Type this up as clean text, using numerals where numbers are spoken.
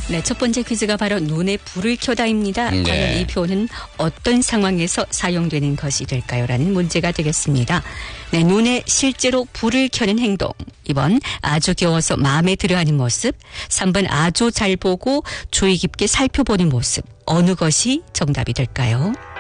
네, 첫 번째 퀴즈가 바로 눈에 불을 켜다입니다. 네. 과연 이 표현은 어떤 상황에서 사용되는 것이 될까요? 라는 문제가 되겠습니다. 네, 눈에 실제로 불을 켜는 행동. 2번 아주 귀여워서 마음에 들어하는 모습. 3번 아주 잘 보고 주의 깊게 살펴보는 모습. 어느 것이 정답이 될까요?